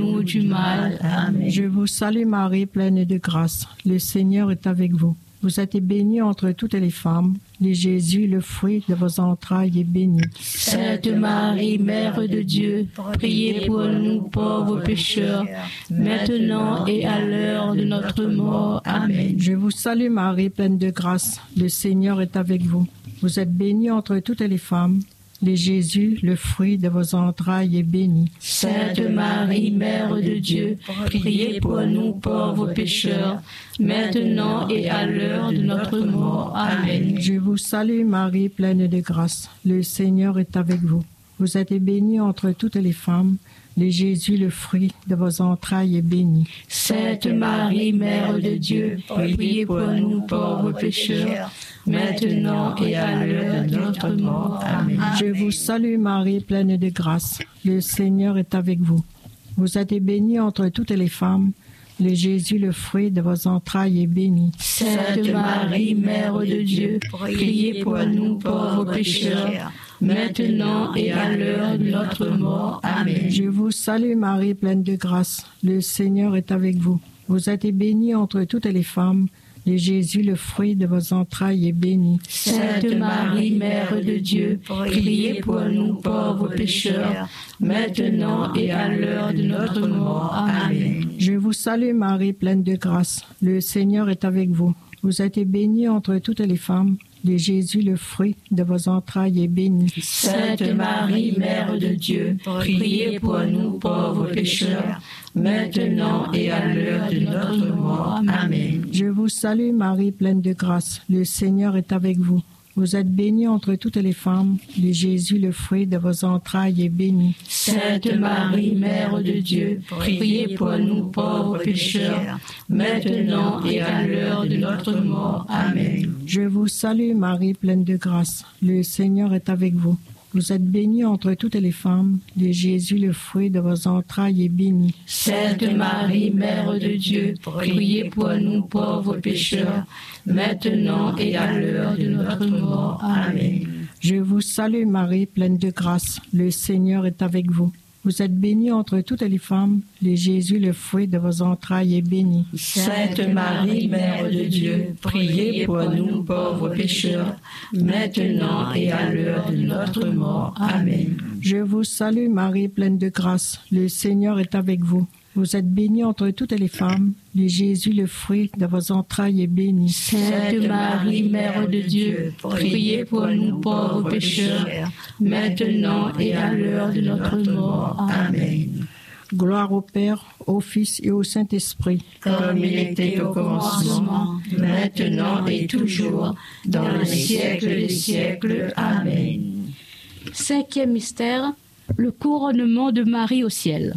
nous du mal. Amen. Je vous salue Marie, pleine de grâce. Le Seigneur est avec vous. Vous êtes bénie entre toutes les femmes, et Jésus, le fruit de vos entrailles, est béni. Sainte Marie, Mère de Dieu, priez pour nous pauvres pécheurs, maintenant et à l'heure de notre mort. Amen. Je vous salue Marie, pleine de grâce. Le Seigneur est avec vous. Vous êtes bénie entre toutes les femmes, et Jésus, le fruit de vos entrailles, est béni. Sainte Marie, Mère de Dieu, priez pour nous pauvres pécheurs, maintenant et à l'heure de notre mort. Amen. Je vous salue Marie, pleine de grâce. Le Seigneur est avec vous. Vous êtes bénie entre toutes les femmes, et Jésus, le fruit de vos entrailles, est béni. Sainte Marie, Mère de Dieu, priez pour nous pauvres pécheurs, maintenant et à l'heure de notre mort. Amen. Je vous salue Marie, pleine de grâce. Le Seigneur est avec vous. Vous êtes bénie entre toutes les femmes, et Jésus, le fruit de vos entrailles, est béni. Sainte Marie, Mère de Dieu, priez pour nous pauvres pécheurs, maintenant et à l'heure de notre mort. Amen. Je vous salue Marie, pleine de grâce. Le Seigneur est avec vous. Vous êtes bénie entre toutes les femmes, et Jésus, le fruit de vos entrailles, est béni. Sainte Marie, Mère de Dieu, priez pour nous pauvres pécheurs, maintenant et à l'heure de notre mort. Amen. Je vous salue Marie, pleine de grâce. Le Seigneur est avec vous. Vous êtes bénie entre toutes les femmes, et Jésus, le fruit de vos entrailles, est béni. Sainte Marie, Mère de Dieu, priez pour nous pauvres pécheurs, maintenant et à l'heure de notre mort. Amen. Je vous salue Marie, pleine de grâce. Le Seigneur est avec vous. Vous êtes bénie entre toutes les femmes, et Jésus, le fruit de vos entrailles, est béni. Sainte Marie, Mère de Dieu, priez pour nous pauvres pécheurs, maintenant et à l'heure de notre mort. Amen. Je vous salue Marie, pleine de grâce. Le Seigneur est avec vous. Vous êtes bénie entre toutes les femmes, et Jésus, le fruit de vos entrailles, est béni. Sainte Marie, Mère de Dieu, priez pour nous pauvres pécheurs, maintenant et à l'heure de notre mort. Amen. Je vous salue Marie, pleine de grâce. Le Seigneur est avec vous. Vous êtes bénie entre toutes les femmes, et Jésus, le fruit de vos entrailles, est béni. Sainte Marie, Mère de Dieu, priez pour nous pauvres pécheurs, maintenant et à l'heure de notre mort. Amen. Je vous salue Marie, pleine de grâce. Le Seigneur est avec vous. Vous êtes bénie entre toutes les femmes, et Jésus, le fruit de vos entrailles, est béni. Sainte Marie, Mère de Dieu, priez pour nous pauvres pécheurs, maintenant et à l'heure de notre mort. Amen. Gloire au Père, au Fils et au Saint-Esprit. Comme il était au commencement, maintenant et toujours, dans le siècle des siècles. Amen. Cinquième mystère, le couronnement de Marie au ciel.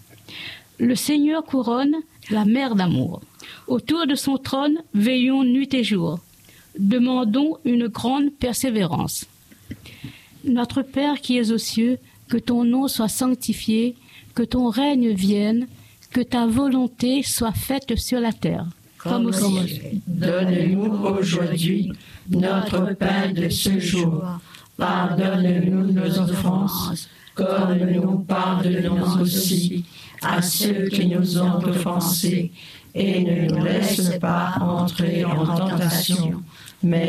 Le Seigneur couronne la mère d'amour. Autour de son trône, veillons nuit et jour. Demandons une grande persévérance. Notre Père qui es aux cieux, que ton nom soit sanctifié, que ton règne vienne, que ta volonté soit faite sur la terre, comme au ciel. Donne-nous aujourd'hui notre pain de ce jour. Pardonne-nous nos offenses, comme nous pardonnons aussi à ceux qui nous ont offensés, et ne nous laisse pas entrer en tentation, mais